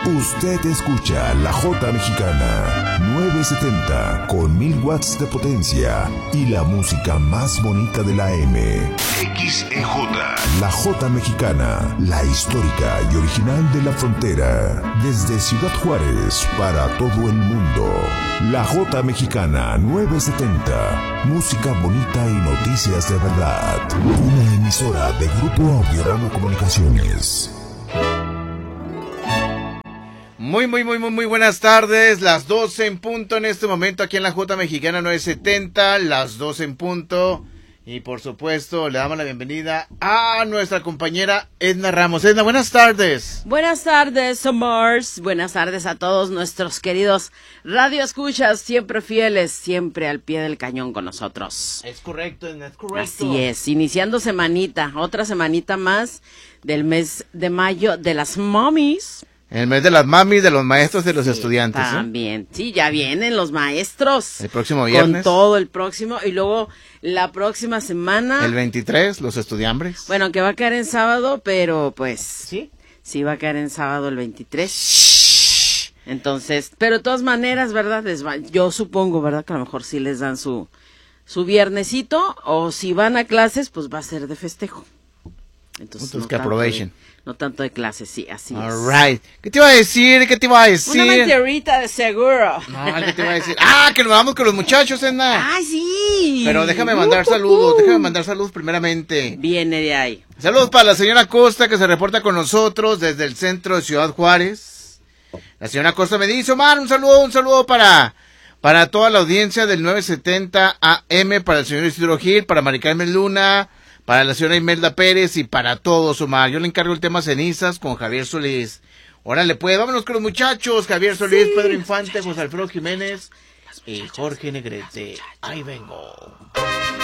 Usted escucha La Jota Mexicana 970 con 1000 watts de potencia y la música más bonita de la M. XEJ. La Jota Mexicana, la histórica y original de la frontera. Desde Ciudad Juárez para todo el mundo. La Jota Mexicana 970. Música bonita y noticias de verdad. Una emisora de Grupo Audiorama Comunicaciones. Muy buenas tardes, las 12 en punto en este momento aquí en la Jota Mexicana 970, las 12 en punto. Y por supuesto le damos la bienvenida a nuestra compañera Edna Ramos. Edna, buenas tardes. Buenas tardes, Somers. Buenas tardes a todos nuestros queridos radioescuchas, siempre fieles, siempre al pie del cañón con nosotros. Es correcto, Edna, es correcto. Así es, iniciando semanita, otra semanita más del mes de mayo de las mommies. El mes de las mamis, de los maestros, de los estudiantes. También, sí, ya vienen los maestros. El próximo viernes. Con todo el próximo, y luego la próxima semana. El 23, los estudiambres. Bueno, que va a caer en sábado, pero pues. ¿Sí? Sí, va a caer en sábado el 23. Entonces, pero de todas maneras, ¿verdad? Yo supongo, ¿verdad? Que a lo mejor sí les dan su viernesito, o si van a clases, pues va a ser de festejo. Entonces que aprovechen. No tanto de clases, sí, así es. All right. ¿Qué te iba a decir? Una mentirita de seguro. No, ¿qué te iba a decir? Que nos vamos con los muchachos, Edna. ¡Ay, sí! Pero déjame mandar saludos primeramente. Viene de ahí. Saludos para la señora Costa, que se reporta con nosotros desde el centro de Ciudad Juárez. La señora Costa me dice, Omar, un saludo para toda la audiencia del 970 AM, para el señor Isidro Gil, para Mari Carmen Luna, para la señora Imelda Pérez y para todos, Omar. Yo le encargo el tema cenizas con Javier Solís. Órale, pues, vámonos con los muchachos. Javier Solís, sí, Pedro Infante, José Alfredo Jiménez y Jorge Negrete. Ahí vengo.